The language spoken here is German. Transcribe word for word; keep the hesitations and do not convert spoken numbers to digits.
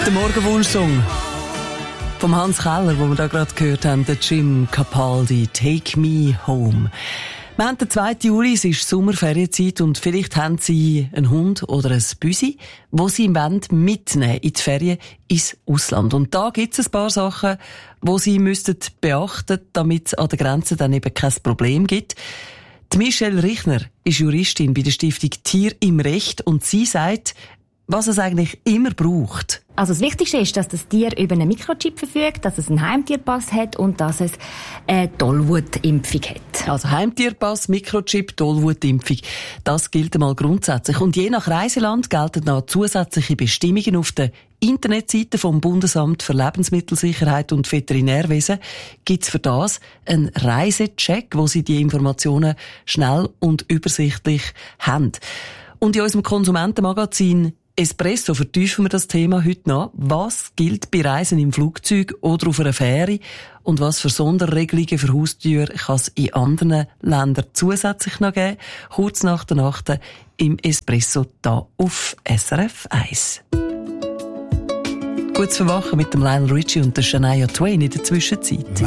Der Morgenwunsch-Song vom Hans Keller, wo wir da gerade gehört haben, der Jim Capaldi, «Take Me Home». Wir haben den zweiten Juli, es ist Sommerferienzeit und vielleicht haben Sie einen Hund oder ein Büsi, wo Sie mitnehmen in die Ferien ins Ausland. Und da gibt es ein paar Sachen, die Sie müssten beachten, damit es an der Grenze dann eben kein Problem gibt. Die Michelle Richner ist Juristin bei der Stiftung Tier im Recht und sie sagt, was es eigentlich immer braucht. Also das Wichtigste ist, dass das Tier über einen Mikrochip verfügt, dass es einen Heimtierpass hat und dass es eine Tollwutimpfung hat. Also Heimtierpass, Mikrochip, Tollwutimpfung. Das gilt einmal grundsätzlich. Und je nach Reiseland gelten noch zusätzliche Bestimmungen auf der Internetseite vom Bundesamt für Lebensmittelsicherheit und Veterinärwesen. Gibt es für das einen Reisecheck, wo Sie die Informationen schnell und übersichtlich haben. Und in unserem Konsumentenmagazin Espresso vertiefen wir das Thema heute noch. Was gilt bei Reisen im Flugzeug oder auf einer Fähre? Und was für Sonderregelungen für Haustürer kann es in anderen Ländern zusätzlich noch geben? Kurz nach der Nacht im Espresso da auf S R F eins. Gutes Verwachen mit dem Lionel Richie und der Shania Twain in der Zwischenzeit.